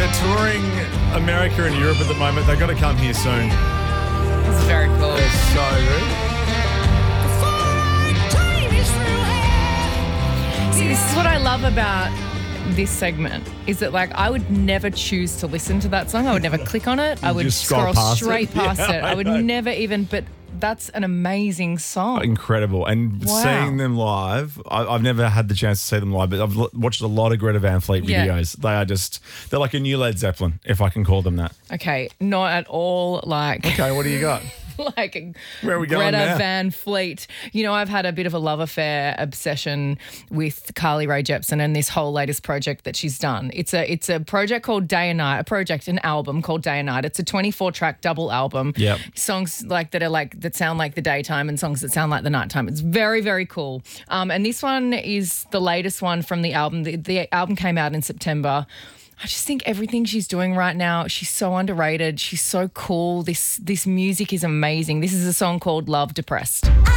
They're touring America and Europe at the moment. They've got to come here soon. It's very cool. It's so good. See, this is what I love about this segment is that, like, I would never choose to listen to that song. I would never click on it. I would just scroll past straight it? past Yeah, it. I I would know. never even, but that's an amazing song. Incredible. And Wow. seeing them live, I've never had the chance to see them live, but I've watched a lot of Greta Van Fleet Yeah. videos. They're like a new Led Zeppelin, if I can call them that. Okay, not at all like... Okay, what do you got? like Where are we going Greta now? Van Fleet. You know, I've had a bit of a love affair obsession with Carly Rae Jepsen and this whole latest project that she's done. It's a project called Day and Night, an album called Day and Night. It's a 24-track double album. Yep. Songs that sound like the daytime and songs that sound like the nighttime. It's very, very cool. And this one is the latest one from the album. The album came out in September. I just think everything she's doing right now, she's so underrated. She's so cool. This music is amazing. This is a song called Love Depressed.